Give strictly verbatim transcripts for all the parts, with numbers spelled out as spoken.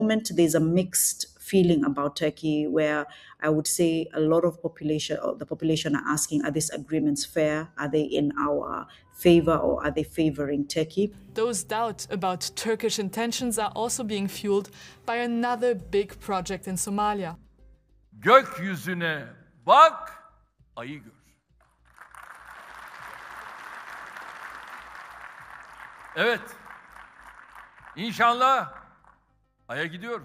moment, there's a mixed feeling about Turkey, where I would say a lot of population, or the population, are asking, are these agreements fair? Are they in our favor, or are they favoring Turkey? Those doubts about Turkish intentions are also being fueled by another big project in Somalia. Gökyüzüne bak, ayı gör. Evet, İnşallah Ay'a gidiyoruz.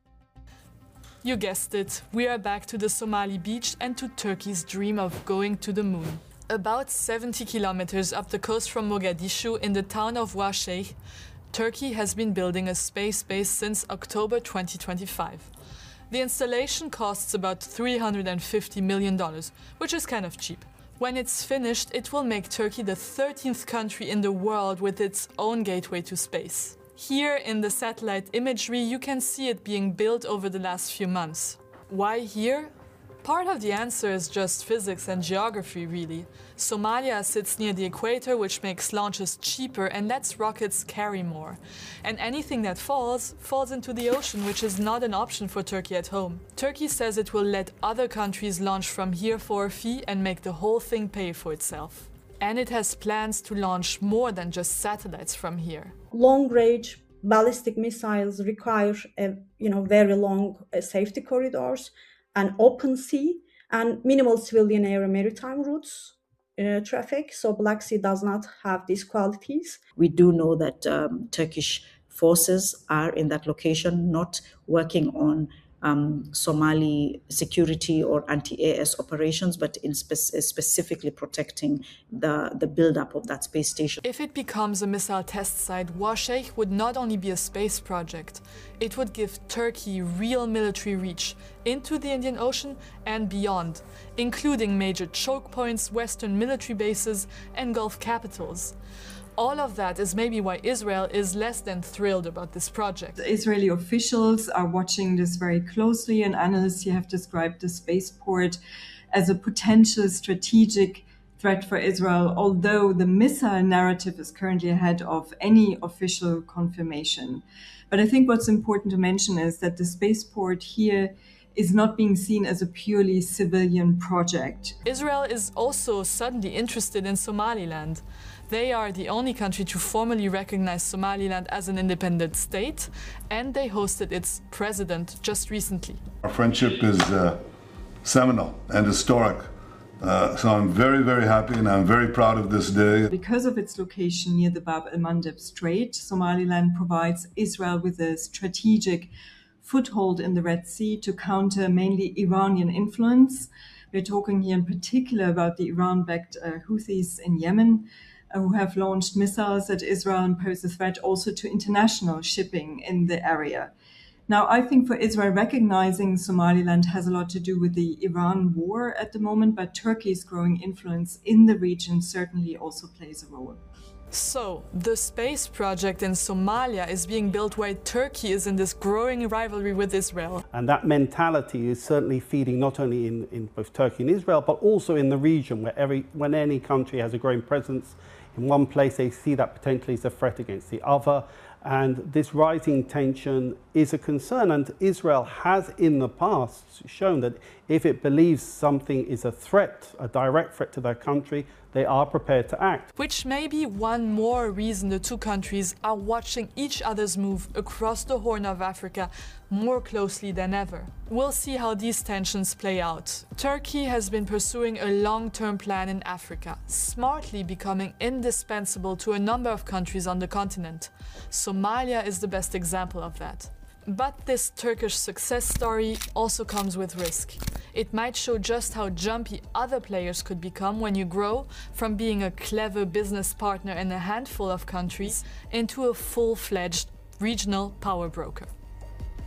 You guessed it, we are back to the Somali beach and to Turkey's dream of going to the moon. About seventy kilometers up the coast from Mogadishu, in the town of Washeikh, Turkey has been building a space base since October twenty twenty-five. The installation costs about three hundred fifty million dollars, which is kind of cheap. When it's finished, it will make Turkey the thirteenth country in the world with its own gateway to space. Here in the satellite imagery, you can see it being built over the last few months. Why here? Part of the answer is just physics and geography, really. Somalia sits near the equator, which makes launches cheaper and lets rockets carry more. And anything that falls, falls into the ocean, which is not an option for Turkey at home. Turkey says it will let other countries launch from here for a fee and make the whole thing pay for itself. And it has plans to launch more than just satellites from here. Long-range ballistic missiles require, uh, you know, very long uh, safety corridors, an open sea, and minimal civilian air and maritime routes uh, traffic. So Black Sea does not have these qualities. We do know that um, Turkish forces are in that location, not working on um, Somali security or anti-A S operations, but in spe- specifically protecting the, the buildup of that space station. If it becomes a missile test site, Washeikh would not only be a space project, it would give Turkey real military reach into the Indian Ocean and beyond, including major choke points, Western military bases, and Gulf capitals. All of that is maybe why Israel is less than thrilled about this project. The Israeli officials are watching this very closely, and analysts here have described the spaceport as a potential strategic threat for Israel, although the missile narrative is currently ahead of any official confirmation. But I think what's important to mention is that the spaceport here is not being seen as a purely civilian project. Israel is also suddenly interested in Somaliland. They are the only country to formally recognize Somaliland as an independent state, and they hosted its president just recently. Our friendship is uh, seminal and historic. Uh, so I'm very, very happy, and I'm very proud of this day. Because of its location near the Bab el-Mandeb Strait, Somaliland provides Israel with a strategic foothold in the Red Sea to counter mainly Iranian influence. We're talking here in particular about the Iran-backed uh, Houthis in Yemen, uh, who have launched missiles at Israel and pose a threat also to international shipping in the area. Now, I think for Israel, recognizing Somaliland has a lot to do with the Iran war at the moment, but Turkey's growing influence in the region certainly also plays a role. So, the space project in Somalia is being built while Turkey is in this growing rivalry with Israel. And that mentality is certainly feeding not only in, in both Turkey and Israel, but also in the region, where every, when any country has a growing presence in one place, they see that potentially as a threat against the other. And this rising tension is a concern, and Israel has in the past shown that if it believes something is a threat, a direct threat to their country, they are prepared to act. Which may be one more reason the two countries are watching each other's move across the Horn of Africa more closely than ever. We'll see how these tensions play out. Turkey has been pursuing a long-term plan in Africa, smartly becoming indispensable to a number of countries on the continent. Somalia is the best example of that. But this Turkish success story also comes with risk. It might show just how jumpy other players could become when you grow from being a clever business partner in a handful of countries into a full-fledged regional power broker.